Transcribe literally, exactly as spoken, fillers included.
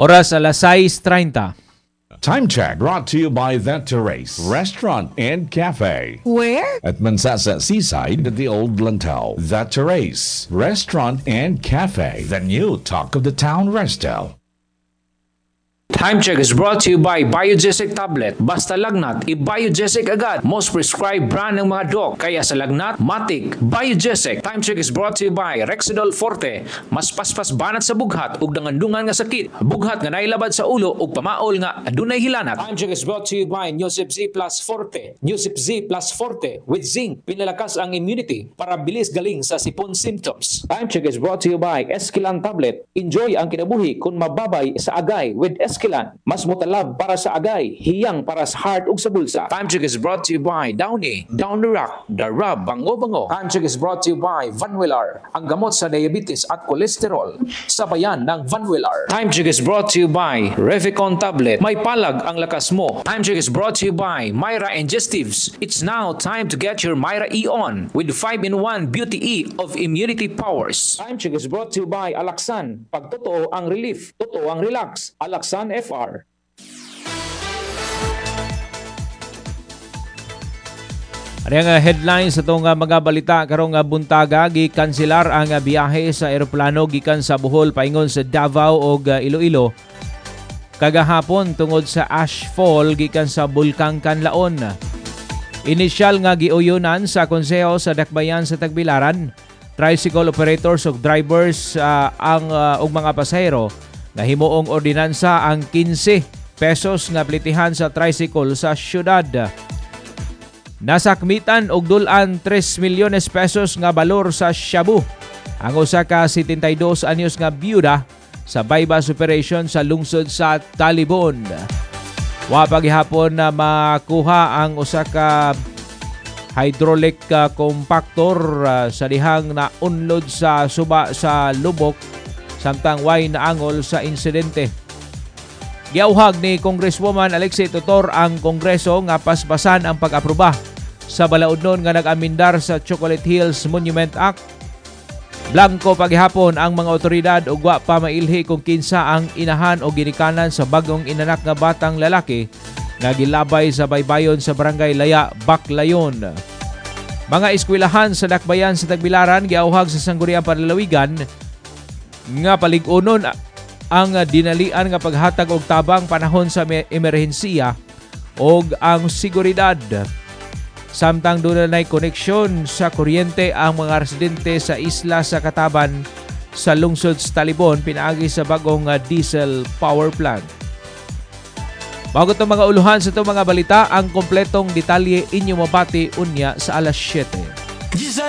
Oras alas sais treinta. Time check brought to you by The Terrace Restaurant and Cafe. Where? At Mansasa Seaside at the Old Lantau. The Terrace Restaurant and Cafe. The new talk of the town resto. Time check is brought to you by Biogesic Tablet. Basta lagnat, i-Biogesic agad. Most prescribed brand ng mga doc. Kaya sa lagnat, matik, Biogesic. Time check is brought to you by Rexidol Forte. Mas paspas banat sa bughat ug dangandungan nga sakit. Bughat nga nailabad sa ulo ug pamaol nga adunay hilanat. Time check is brought to you by Newsip Z Plus Forte. Newsip Z Plus Forte with zinc. Pinalakas ang immunity para bilis galing sa sipon symptoms. Time check is brought to you by Esquilan Tablet. Enjoy ang kinabuhi kung mababay sa agay with Esquilan. Mas mutalab para sa agay, hiyang para sa heart ug sa bulsa. Time check is brought to you by Downy, Down the Rock, The Rub, Bango-Bango. Time check is brought to you by Vanwillar, ang gamot sa diabetes at kolesterol. Sabayan ng Vanwillar. Time check is brought to you by Revicon Tablet. May palag ang lakas mo. Time check is brought to you by Myra Ingestives. It's now time to get your Myra E on with five in one Beauty E of immunity powers. Time check is brought to you by Alaxan. Pag totoo ang relief, totoo ang relax. Alaxan F R. Ano nga headlines sa itong mga balita karong buntaga, gikanselar ang biyahe sa eroplano gikan sa Bohol paingon sa Davao o Iloilo kagahapon tungod sa ashfall gikan sa Bulkang Kanlaon. Inisyal nga giuyonan sa konseho sa Dakbayan sa Tagbilaran, tricycle operators ug drivers uh, ang uh, og mga pasahero nga himuong ordinansa ang quince pesos nga plitihan sa tricycle sa syudad. Nasakmitan og dulan tres milyones pesos nga balor sa shabu ang usa ka setenta y dos anyos nga byuda sa bypass operation sa lungsod sa Talibon. Wa pa gihapon na makuha ang usa ka hydraulic uh, compactor uh, sa dihang na unload sa suba sa lubok samtang way naangol sa insidente. Giauhag ni Congresswoman Alexie Tutor ang Kongreso nga paspasan ang pag-aproba sa balaudnon nga nag-amendar sa Chocolate Hills Monument Act. Blanco paghihapon ang mga otoridad ug wa pa mailhi kung kinsa ang inahan o ginikanan sa bagong inanak nga batang lalaki nga gilabay sa baybayon sa Barangay Laya, Baclayon. Mga eskwelahan sa Dakbayan sa Tagbilaran giauhag sa Sangguniang Panlalawigan nga palig-unon ang dinalian nga paghatag og tabang panahon sa emerhensiya og ang seguridad. Samtang dunay koneksyon sa kuryente ang mga residente sa isla sa Kataban sa lungsod sa Talibon pinaagi sa bagong diesel power plant. Bago itong mga uluhan sa itong mga balita, ang kompletong detalye inyo mabati unya sa alas siyete.